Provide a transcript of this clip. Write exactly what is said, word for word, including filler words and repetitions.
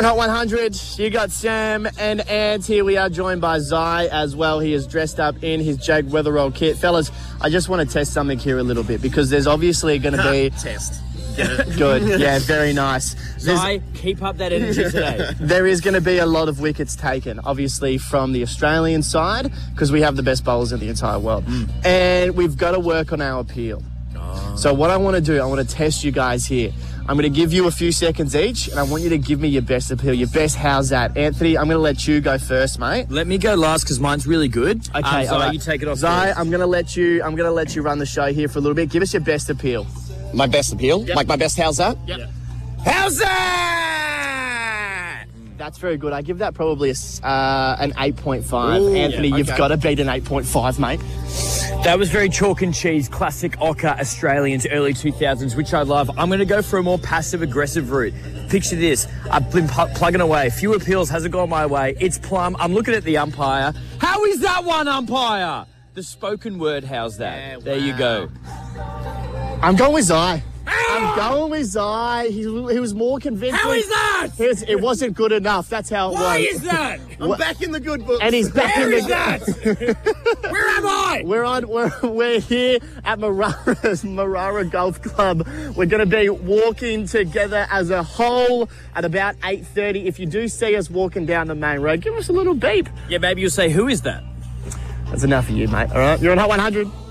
on Hot one hundred. You got Sam and Ant here. We are joined by Zai as well. He is dressed up in his Jag Weatherall kit. Fellas, I just want to test something here a little bit because there's obviously going to be... Test. Good. Yeah, very nice. Zai, keep up that energy today. There is going to be a lot of wickets taken, obviously, from the Australian side because we have the best bowlers in the entire world. Mm. And we've got to work on our appeal. Oh. So what I want to do, I want to test you guys here. I'm going to give you a few seconds each, and I want you to give me your best appeal, your best how's that. Anthony, I'm going to let you go first, mate. Let me go last because mine's really good. Okay, um, Zai, right. You take it off. Zai, first. I'm going to let you. I'm going to let you run the show here for a little bit. Give us your best appeal. My best appeal? Yep. Like my best how's that? Yep. Yep. How's that? That's very good. I give that probably a, uh, an eight point five. Ooh, Anthony, yeah, okay. You've got to beat an eight point five, mate. That was very chalk and cheese, classic Ocker Australians, early two thousands, which I love. I'm going to go for a more passive-aggressive route. Picture this. I've been pu- plugging away. Few appeals hasn't gone my way. It's plum. I'm looking at the umpire. How is that one, umpire? The spoken word, how's that? Yeah, there wow. you go. I'm going with Zai. I'm going with Zai. He, he was more convincing. How is that? It, was, it wasn't good enough. That's how it Why was. Why is that? I'm back in the good books. And he's back Where in is the that? Where am I? We're on. We're, we're here at Marara's Marara Golf Club. We're going to be walking together as a whole at about eight thirty. If you do see us walking down the main road, give us a little beep. Yeah, maybe you'll say, who is that? That's enough of you, mate. All right, you're on Hot one hundred.